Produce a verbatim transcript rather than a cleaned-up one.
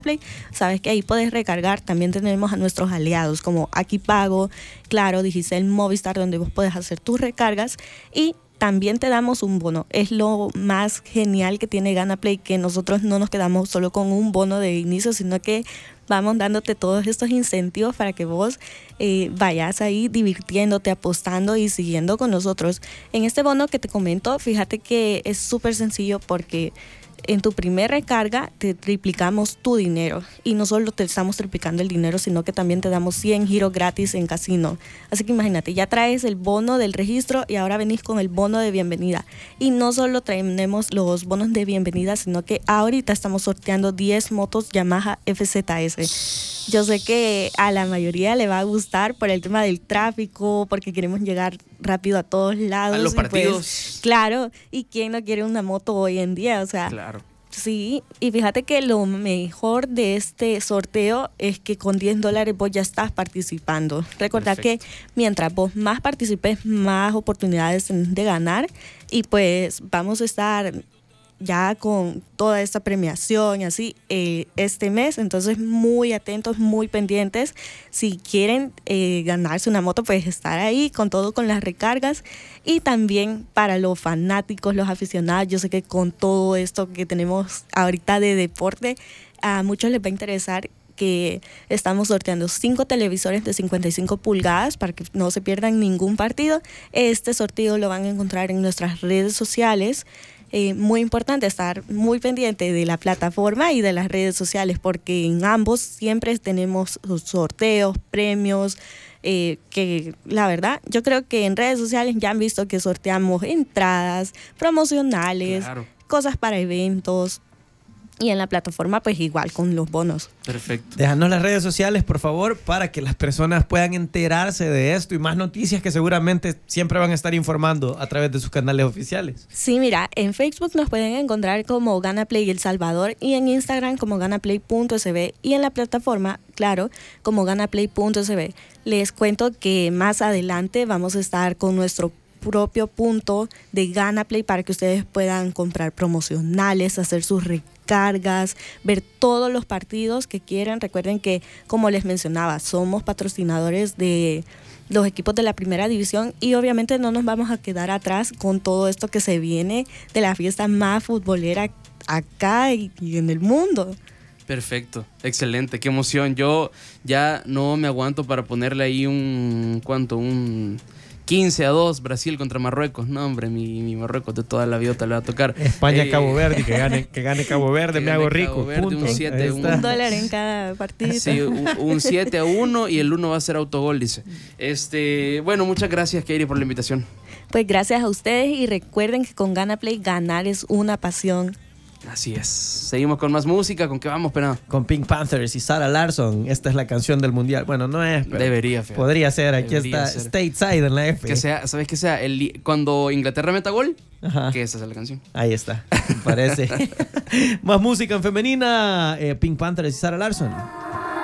Play, sabes que ahí puedes recargar. También tenemos a nuestros aliados como Aquí Pago, Claro, Digicel, Movistar, donde vos puedes hacer tus recargas y también te damos un bono. Es lo más genial que tiene GanaPlay, que nosotros no nos quedamos solo con un bono de inicio, sino que vamos dándote todos estos incentivos para que vos eh, vayas ahí divirtiéndote, apostando y siguiendo con nosotros. En este bono que te comento, fíjate que es súper sencillo porque en tu primer recarga te triplicamos tu dinero y no solo te estamos triplicando el dinero, sino que también te damos cien giros gratis en casino. Así que imagínate, ya traes el bono del registro y ahora venís con el bono de bienvenida. Y no solo traemos los bonos de bienvenida, sino que ahorita estamos sorteando diez motos Yamaha F Z S. Yo sé que a la mayoría le va a gustar por el tema del tráfico, porque queremos llegar rápido a todos lados. A los y partidos. Pues, claro, ¿y quién no quiere una moto hoy en día? O sea, Claro. sí, y fíjate que lo mejor de este sorteo es que con diez dólares vos ya estás participando. Recordad que mientras vos más participes, más oportunidades tenés de ganar y pues vamos a estar ya con toda esta premiación y así eh, este mes, entonces muy atentos, muy pendientes. Si quieren eh, ganarse una moto, pues estar ahí con todo, con las recargas. Y también para los fanáticos, los aficionados, yo sé que con todo esto que tenemos ahorita de deporte, a muchos les va a interesar que estamos sorteando cinco televisores de cincuenta y cinco pulgadas para que no se pierdan ningún partido. Este sorteo lo van a encontrar en nuestras redes sociales. Eh, muy importante estar muy pendiente de la plataforma y de las redes sociales, porque en ambos siempre tenemos sorteos, premios, eh, que la verdad yo creo que en redes sociales ya han visto que sorteamos entradas promocionales, Claro. cosas para eventos. Y en la plataforma, pues igual con los bonos. Perfecto. Déjanos las redes sociales, por favor, para que las personas puedan enterarse de esto y más noticias que seguramente siempre van a estar informando a través de sus canales oficiales. Sí, mira, en Facebook nos pueden encontrar como GanaPlay El Salvador y en Instagram como ganaplay punto s b y en la plataforma, claro, como ganaplay punto s b. Les cuento que más adelante vamos a estar con nuestro propio punto de GanaPlay para que ustedes puedan comprar promocionales, hacer sus recargas, ver todos los partidos que quieran. Recuerden que, como les mencionaba, somos patrocinadores de los equipos de la primera división y obviamente no nos vamos a quedar atrás con todo esto que se viene de la fiesta más futbolera acá y, y en el mundo. Perfecto, excelente, qué emoción. Yo ya no me aguanto para ponerle ahí un, ¿cuánto? Un quince a dos, Brasil contra Marruecos. No, hombre, mi, mi Marruecos de toda la vida le va a tocar. España, Eh, Cabo Verde, que gane, que gane Cabo Verde, que me hago gane rico. Cabo Verde, punto. un siete, Ahí un- está. Un dólar en cada partido. Sí, un, un siete a uno y el uno va a ser autogol, dice. Este, bueno, muchas gracias, Keiri, por la invitación. Pues gracias a ustedes y recuerden que con GanaPlay ganar es una pasión. Así es. Seguimos con más música. ¿Con qué vamos, Penado? Con Pink Panthers y Sarah Larson. Esta es la canción del mundial. Bueno, no es, pero Debería, fíjate. podría ser. Aquí Debería está ser. Stateside en la F. Que sea, ¿sabes qué sea? El, cuando Inglaterra meta gol, Ajá. que esa sea la canción. Ahí está, me parece. Más música en femenina. eh, Pink Panthers y Sarah Larson.